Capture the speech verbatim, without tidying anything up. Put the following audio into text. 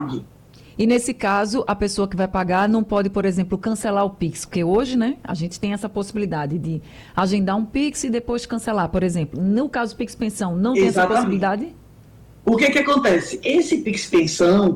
E nesse caso, a pessoa que vai pagar não pode, por exemplo, cancelar o Pix, porque hoje, né, a gente tem essa possibilidade de agendar um Pix e depois cancelar, por exemplo. No caso do Pix Pensão, não tem essa Exatamente. possibilidade? O que que acontece? Esse Pix Pensão,